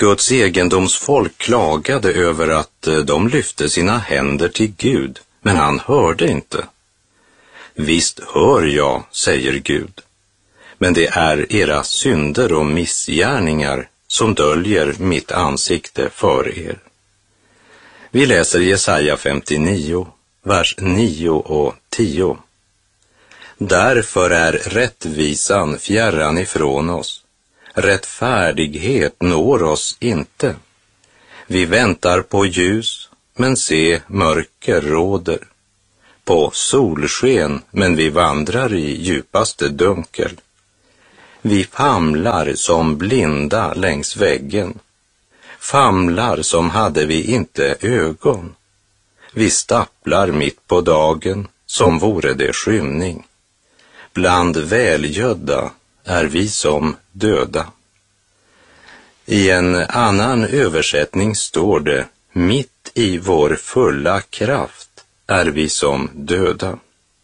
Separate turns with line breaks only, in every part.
Guds egendomsfolk klagade över att de lyfte sina händer till Gud, men han hörde inte. Visst hör jag, säger Gud, men det är era synder och missgärningar som döljer mitt ansikte för er. Vi läser Jesaja 59, vers 9 och 10. Därför är rättvisan fjärran ifrån oss. Rättfärdighet når oss inte. Vi väntar på ljus, men se, mörker råder. På solsken, men vi vandrar i djupaste dunkel. Vi famlar som blinda längs väggen. Famlar som hade vi inte ögon. Vi stapplar mitt på dagen, som vore det skymning. Bland välgödda är vi som döda. I en annan översättning står det: mitt i vår fulla kraft är vi som döda.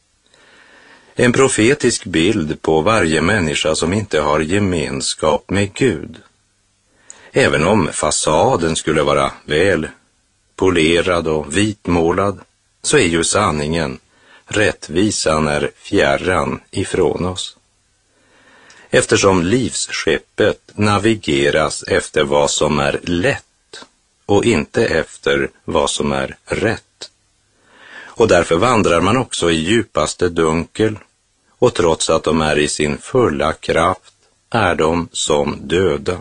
En profetisk bild på varje människa som inte har gemenskap med Gud. Även om fasaden skulle vara väl polerad och vitmålad, så är ju sanningen, rättvisan är fjärran ifrån oss. Eftersom livsskeppet navigeras efter vad som är lätt och inte efter vad som är rätt. Och därför vandrar man också i djupaste dunkel, och trots att de är i sin fulla kraft är de som döda.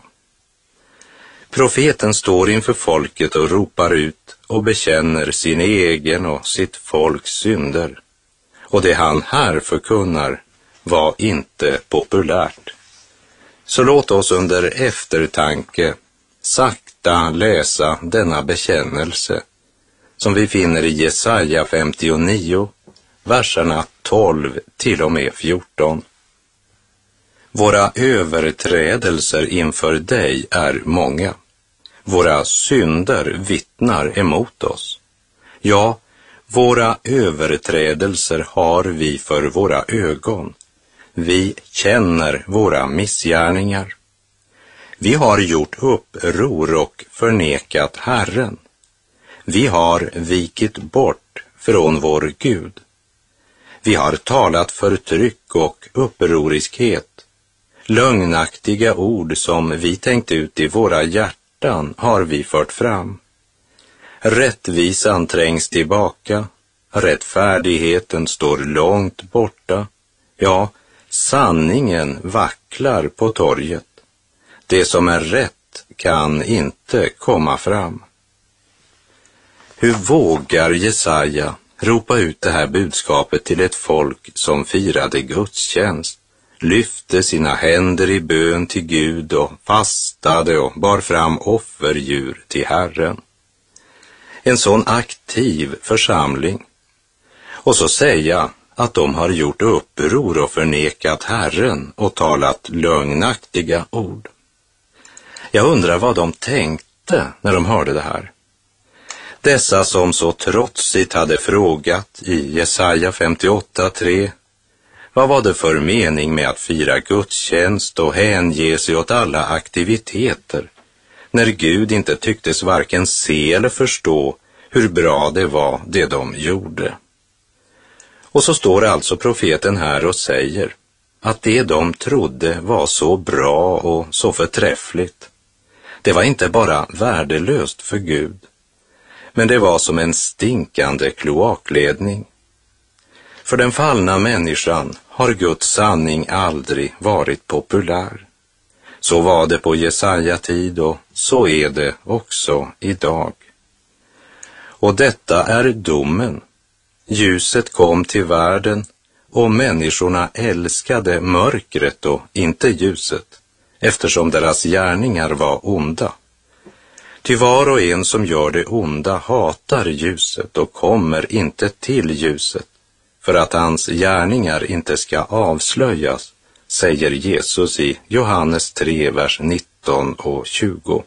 Profeten står inför folket och ropar ut och bekänner sin egen och sitt folks synder. Och det han här förkunnar var inte populärt. Så låt oss under eftertanke sakta läsa denna bekännelse som vi finner i Jesaja 59, verserna 12 till och med 14. Våra överträdelser inför dig är många. Våra synder vittnar emot oss. Ja, våra överträdelser har vi för våra ögon. Vi känner våra missgärningar. Vi har gjort uppror och förnekat Herren. Vi har vikit bort från vår Gud. Vi har talat förtryck och upproriskhet. Lögnaktiga ord som vi tänkt ut i våra hjärtan har vi fört fram. Rättvisan trängs tillbaka, rättfärdigheten står långt borta. Ja, sanningen vacklar på torget. Det som är rätt kan inte komma fram. Hur vågar Jesaja ropa ut det här budskapet till ett folk som firade gudstjänst, lyfte sina händer i bön till Gud och fastade och bar fram offerdjur till Herren? En sån aktiv församling. Och så säga att de har gjort uppror och förnekat Herren och talat lögnaktiga ord. Jag undrar vad de tänkte när de hörde det här. Dessa som så trotsigt hade frågat i Jesaja 58:3, vad var det för mening med att fira gudstjänst och hänge sig åt alla aktiviteter, när Gud inte tycktes varken se eller förstå hur bra det var det de gjorde? Och så står alltså profeten här och säger att det de trodde var så bra och så förträffligt, det var inte bara värdelöst för Gud, men det var som en stinkande kloakledning. För den fallna människan har Guds sanning aldrig varit populär. Så var det på Jesaja tid och så är det också idag. Och detta är domen. Ljuset kom till världen och människorna älskade mörkret och inte ljuset, eftersom deras gärningar var onda. Ty var och en som gör det onda hatar ljuset och kommer inte till ljuset, för att hans gärningar inte ska avslöjas, säger Jesus i Johannes 3, vers 19 och 20.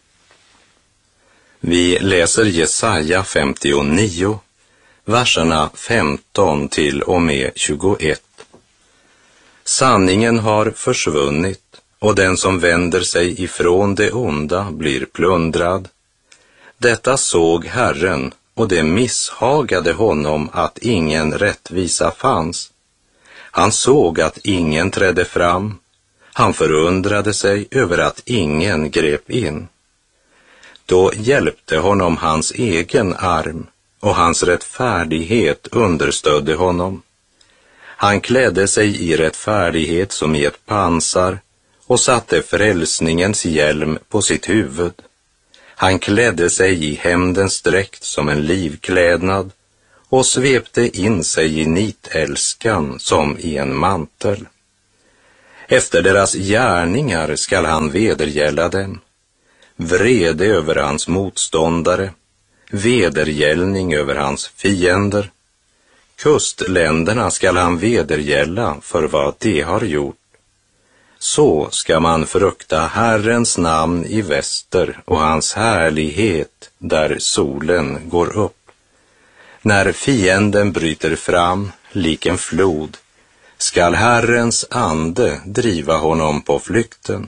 Vi läser Jesaja 59, verserna 15 till och med 21. Sanningen har försvunnit och den som vänder sig ifrån det onda blir plundrad. Detta såg Herren, och det misshagade honom att ingen rättvisa fanns. Han såg att ingen trädde fram. Han förundrade sig över att ingen grep in. Då hjälpte honom hans egen arm, och hans rättfärdighet understödde honom. Han klädde sig i rättfärdighet som i ett pansar och satte frälsningens hjälm på sitt huvud. Han klädde sig i hämndens dräkt som en livklädnad och svepte in sig i nitälskan som i en mantel. Efter deras gärningar skall han vedergälla dem, vrede över hans motståndare, vedergällning över hans fiender. Kustländerna skall han vedergälla för vad de har gjort. Så ska man frukta Herrens namn i väster och hans härlighet där solen går upp. När fienden bryter fram lik en flod skall Herrens ande driva honom på flykten.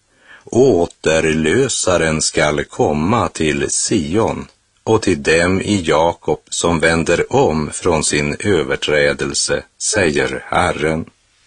Återlösaren skall komma till Sion och till dem i Jakob som vänder om från sin överträdelse, säger Herren.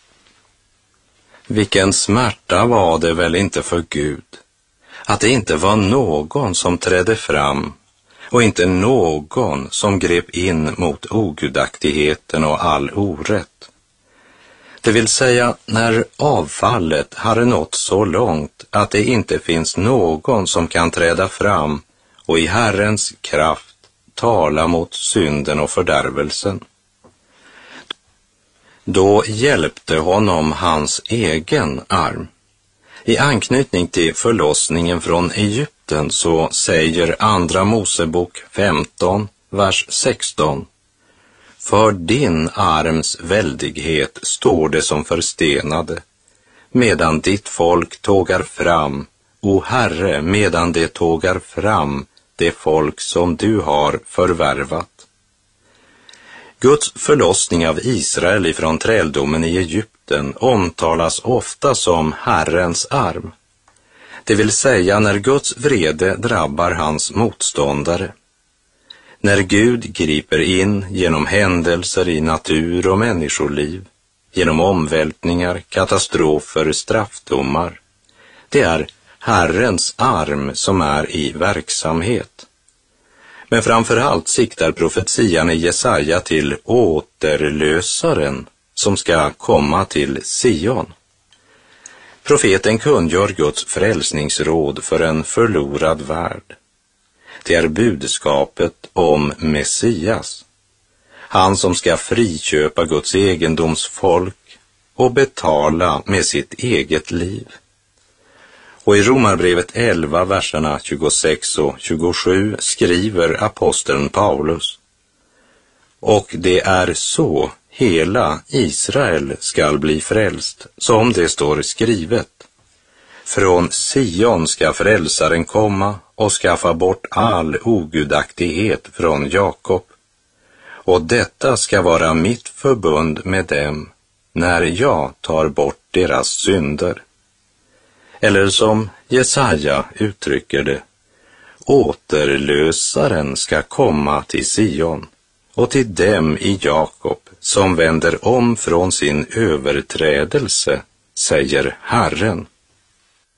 Vilken smärta var det väl inte för Gud att det inte var någon som trädde fram och inte någon som grep in mot ogudaktigheten och all orätt. Det vill säga när avfallet har nått så långt att det inte finns någon som kan träda fram och i Herrens kraft tala mot synden och fördärvelsen. Då hjälpte honom hans egen arm. I anknytning till förlossningen från Egypten så säger Andra Mosebok 15, vers 16. För din arms väldighet står det som förstenade, medan ditt folk tågar fram, o Herre, medan det tågar fram det folk som du har förvärvat. Guds förlossning av Israel ifrån träldomen i Egypten omtalas ofta som Herrens arm. Det vill säga när Guds vrede drabbar hans motståndare. När Gud griper in genom händelser i natur och människoliv, genom omvältningar, katastrofer, straffdomar. Det är Herrens arm som är i verksamhet. Men framför allt siktar profetian i Jesaja till återlösaren som ska komma till Sion. Profeten kungör Guds frälsningsråd för en förlorad värld. Det är budskapet om Messias, han som ska friköpa Guds egendomsfolk och betala med sitt eget liv. Och i Romarbrevet 11, verserna 26 och 27 skriver aposteln Paulus: och det är så hela Israel skall bli frälst, som det står skrivet. Från Sion ska frälsaren komma och skaffa bort all ogudaktighet från Jakob. Och detta ska vara mitt förbund med dem när jag tar bort deras synder. Eller som Jesaja uttrycker det: återlösaren ska komma till Sion och till dem i Jakob som vänder om från sin överträdelse, säger Herren.